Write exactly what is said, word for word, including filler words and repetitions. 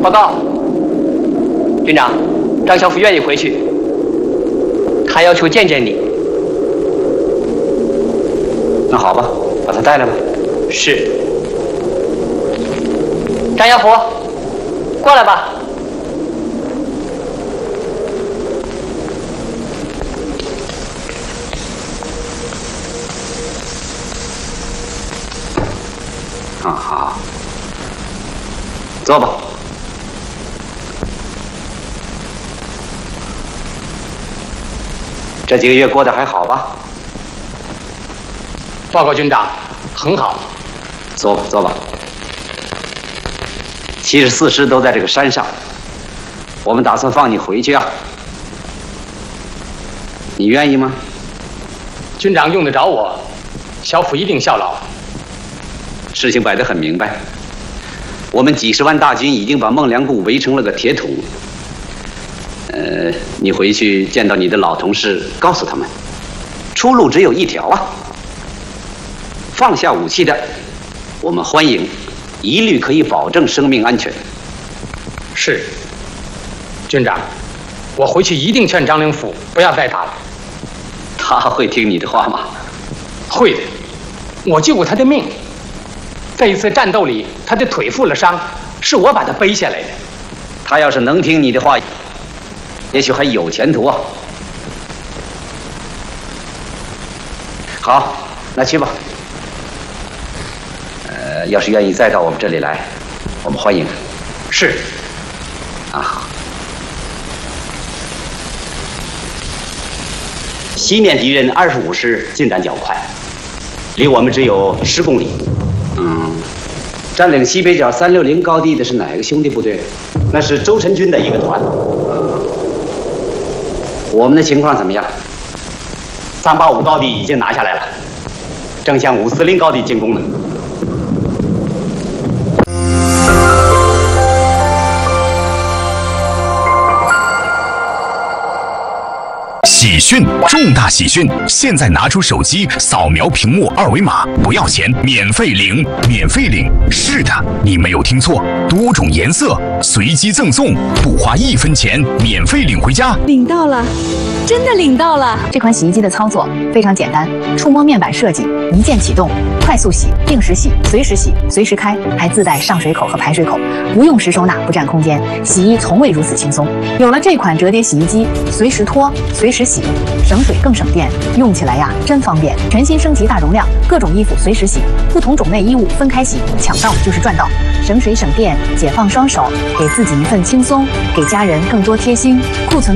报告，军长，张小福愿意回去，他要求见见你。 那好吧，把他带来吧。 是。张小福，过来吧。 啊，好，坐吧。这几个月过得还好吧？ 报告军长，很好。 坐吧，坐吧。七十四师都在这个山上，我们打算放你回去啊。你愿意吗？ 军长用得着我，小府一定效劳。 事情摆得很明白，我们几十万大军已经把孟良崮围成了个铁桶。呃，你回去见到你的老同事，告诉他们，出路只有一条啊！放下武器的，我们欢迎，一律可以保证生命安全。 是，军长，我回去一定劝张灵甫不要再打了。 他会听你的话吗？ 会的，我救过他的命。在一次战斗里，他的腿负了伤，是我把他背下来的。 他要是能听你的话，也许还有前途啊。好，那去吧。呃，要是愿意再到我们这里来，我们欢迎。 是。 啊，好。西面敌人二十五师进展较快，离我们只有十公里。嗯，占领西北角三六零高地的是哪个兄弟部队？那是周晨军的一个团。我们的情况怎么样？三八五高地已经拿下来了，正向五四零高地进攻呢。 喜讯！重大喜讯！现在拿出手机，扫描屏幕二维码，不要钱，免费领，免费领！是的，你没有听错，多种颜色随机赠送，不花一分钱，免费领回家。 领到了，真的领到了！这款洗衣机的操作非常简单，触摸面板设计，一键启动，快速洗，定时洗，随时洗，随时开，还自带上水口和排水口，不用时收纳，不占空间，洗衣从未如此轻松。有了这款折叠洗衣机，随时脱，随时洗，省水更省电，用起来呀真方便。全新升级大容量，各种衣服随时洗，不同种类衣物分开洗，抢到就是赚到，省水省电，解放双手，给自己一份轻松，给家人更多贴心。库存